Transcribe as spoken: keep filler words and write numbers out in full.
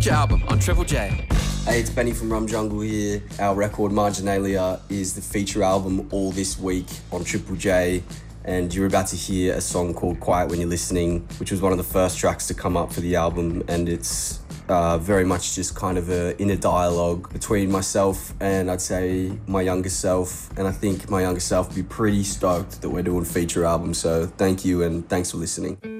album on Triple J. Hey, it's Benny from Rum Jungle here. Our record Marginalia is the feature album all this week on Triple J, and you're about to hear a song called Quiet When You're Listening, which was one of the first tracks to come up for the album, and it's uh, very much just kind of an inner dialogue between myself and I'd say my younger self, and I think my younger self would be pretty stoked that we're doing feature album, so thank you and thanks for listening.